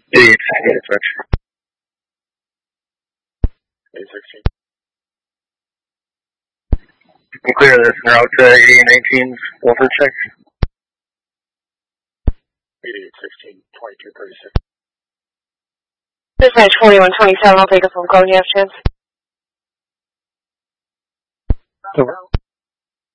88, switch. 816. You can clear this and route to 8819's over check. 8816, 2236. Dispatch 4127, I'll take a phone call when you have a chance. Over.